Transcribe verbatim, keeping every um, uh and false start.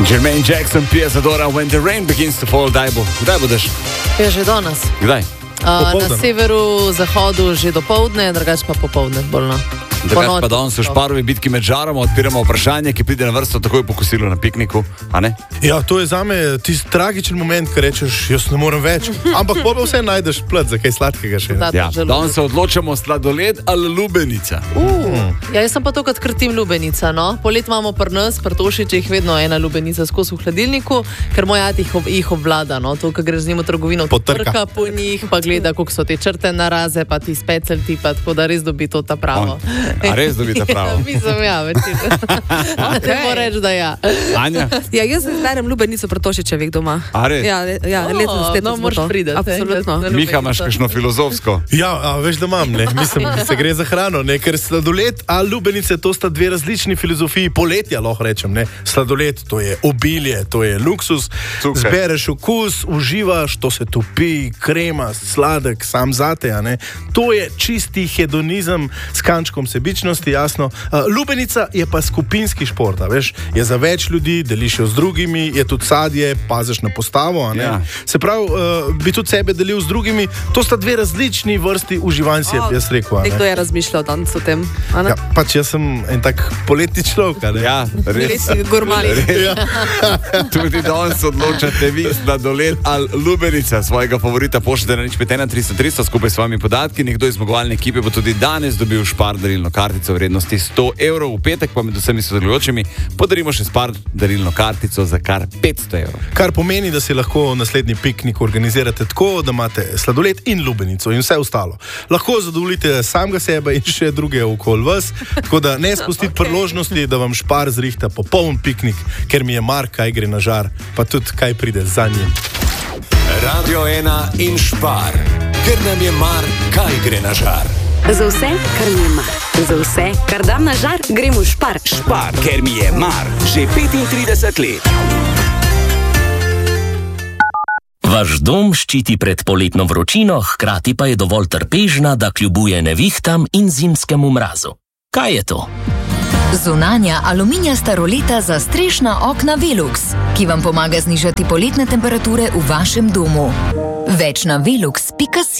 Jermaine Jackson, Pia Zadora, When the Rain Begins to Fall, daj bo. Kdaj boš? Je že danes. Kdaj? Uh, na severu, zahodu že dopoldne, drugače pa popoldne bolno. Drugače pa danes v Šparovi bitki med žarom odpiramo vprašanje, ki pride na vrsto takoj po kosilu na pikniku, a ne? Ja, to je zame tisti tragičen moment, ko rečeš, jaz ne morem več, ampak pa vse najdeš plet za kaj sladkega še. Ja, danes se odločamo sladoled ali lubenica. Uh, ja, jaz sem pa to kot krtim lubenica, no. Polet imamo pri nas, pri Tošičih, vedno ena lubenica skozi v hladilniku, ker moj ati jih, ob, jih obvlada, no. To, ko greš z njim v trgovino, trka po njih, pa gleda, koliko so te črte naraze, pa ti specel tipa, tako da res dobi to ta pravo. A res dobite pravo? Ja, mislim, ja, večina. Okay. Ne moram reči, da ja. Anja? Ja, jaz se zberem lubenico pri Tošičevih doma. A res? Ja, ja oh, letos, letos no, moraš prideti. Absolutno. Miha, imaš kakšno filozofsko? Ja, a, veš, da imam, ne. Mislim, se gre za hrano, ne. Ker sladoled a lubenice, to sta dve različni filozofiji poletja, lahko rečem, ne. Sladoled, to je obilje, to je luksus. Cukaj. Zbereš okus, uživaš, to se topi, krema, sladek, sam zate, a ne. To je čisti hedonizem s kančkom sebičnosti, jasno. Uh, lubenica je pa skupinski šport, a veš, je za več ljudi, deliš jo z drugimi, je tudi sadje, paziš na postavo, a ne. Ja. Se pravi, uh, bi tudi sebe delil z drugimi, to sta dve različni vrsti uživanj, si oh, jaz rekel, a ne. Nekdo je razmišljal danes o tem, a ne? Ja, pač jaz sem en tak poletni človek, a ne. Ja, res. Res gurmani. Ja. Tudi danes odločate vi, sladoled ali lubenica. Svojega favorita pošljete na nič pet ena tristo tristo skupaj s svojimi podatki. Nekdo iz zmagovalne ekipe bo tudi danes dobil Špar darilno kartico v vrednosti sto evrov. V petek pa med vsemi sodelujočimi podarimo še Spar darilno kartico za kar petsto evrov. Kar pomeni, da si lahko naslednji piknik organizirate tako, da imate sladoled in lubenico in vse ostalo. Lahko zadovoljite samega sebe in še druge okoli vas, tako da ne spustite okay. priložnosti, da vam Špar zrihta popoln piknik, ker mi je mar, kaj gre na žar, pa tudi kaj pride za njim. Radio ena in Špar, ker nam je mar, kaj gre na žar. Za vse, kar mi je mar. Za vse, kar dam na žar, grem v Špar. Špar, ker mi je mar. Že petintrideset let. Vaš dom ščiti pred poletno vročino, hkrati pa je dovolj trpežna, da kljubuje nevihtam in zimskemu mrazu. Kaj je to? Zunanja aluminijasta roleta za strešna okna Velux, ki vam pomaga znižati poletne temperature v vašem domu. Več na velux pika si.